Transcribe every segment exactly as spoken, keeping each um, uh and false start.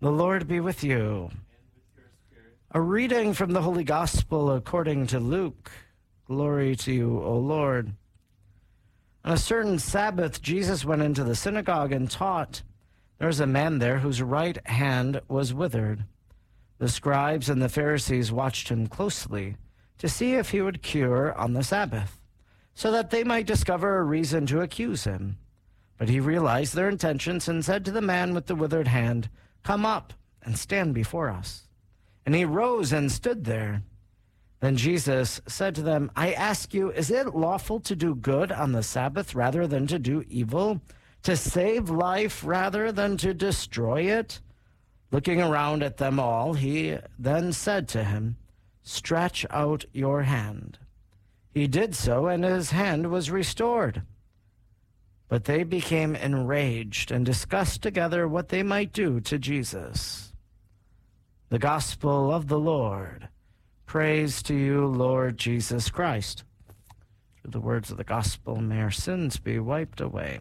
The Lord be with you. A reading from the Holy Gospel according to Luke. Glory to you, O Lord. On a certain Sabbath, Jesus went into the synagogue and taught. There was a man there whose right hand was withered. The scribes and the Pharisees watched him closely to see if he would cure on the Sabbath, so that they might discover a reason to accuse him. But he realized their intentions and said to the man with the withered hand, "Come up and stand before us." And he rose and stood there. Then Jesus said to them, "I ask you, is it lawful to do good on the Sabbath rather than to do evil, to save life rather than to destroy it?" Looking around at them all, he then said to him, "Stretch out your hand." He did so, and his hand was restored. But they became enraged and discussed together what they might do to Jesus. The Gospel of the Lord. Praise to you, Lord Jesus Christ. Through the words of the Gospel, may our sins be wiped away.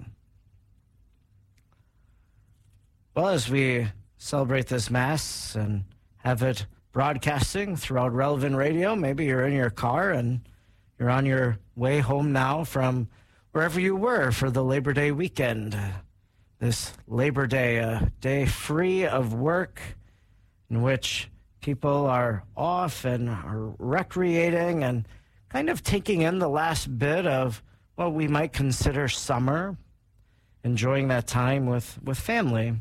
Well, as we celebrate this Mass and have it broadcasting throughout Relevant Radio, maybe you're in your car and you're on your way home now from wherever you were for the Labor Day weekend. This Labor Day, a day free of work in which people are off and are recreating and kind of taking in the last bit of what we might consider summer, enjoying that time with, with family.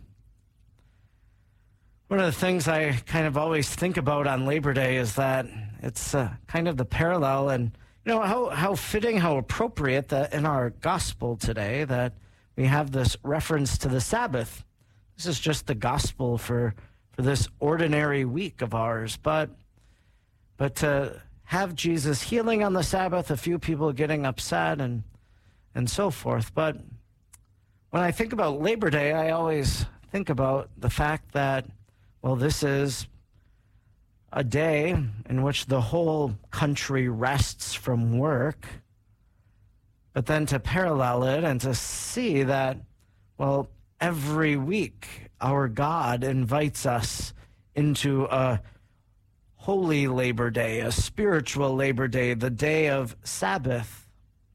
One of the things I kind of always think about on Labor Day is that it's uh, kind of the parallel and You know, how, how fitting, how appropriate that in our gospel today that we have this reference to the Sabbath. This is just the gospel for, for this ordinary week of ours. But, but to have Jesus healing on the Sabbath, a few people getting upset and, and so forth. But when I think about Labor Day, I always think about the fact that, well, this is a day in which the whole country rests from work, but then to parallel it and to see that, well, every week our God invites us into a holy Labor Day, a spiritual Labor Day, the day of Sabbath.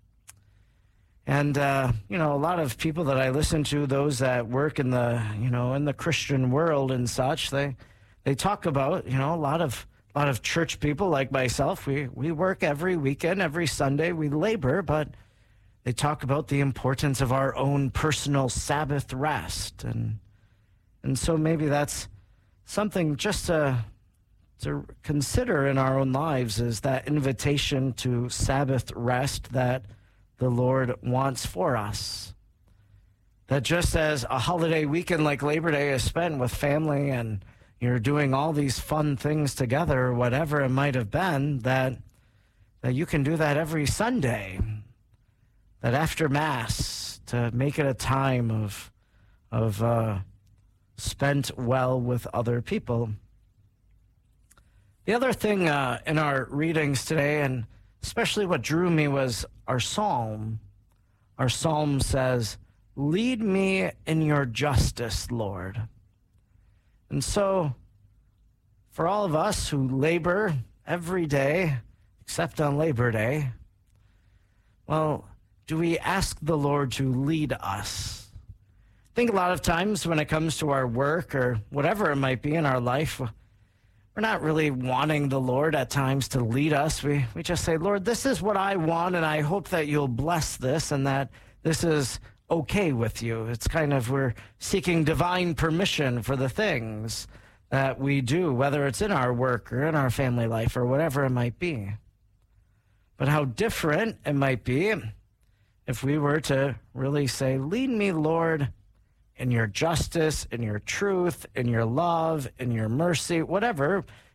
And, uh, you know, a lot of people that I listen to, those that work in the, you know, in the Christian world and such, they They talk about, you know, a lot of a lot of church people like myself. We we work every weekend, every Sunday. We labor, but they talk about the importance of our own personal Sabbath rest, and and so maybe that's something just to to consider in our own lives, is that invitation to Sabbath rest that the Lord wants for us. That just as a holiday weekend like Labor Day is spent with family and you're doing all these fun things together, or whatever it might have been, that that you can do that every Sunday. That after Mass, to make it a time of of uh, spent well with other people. The other thing uh, in our readings today, and especially what drew me, was our psalm. Our psalm says, "Lead me in your justice, Lord." And so, for all of us who labor every day, except on Labor Day, well, do we ask the Lord to lead us? I think a lot of times when it comes to our work or whatever it might be in our life, we're not really wanting the Lord at times to lead us. We, we just say, "Lord, this is what I want, and I hope that you'll bless this and that this is okay with you." It's kind of, we're seeking divine permission for the things that we do, whether it's in our work or in our family life or whatever it might be. But how different it might be if we were to really say, "Lead me, Lord, in your justice, in your truth, in your love, in your mercy," whatever.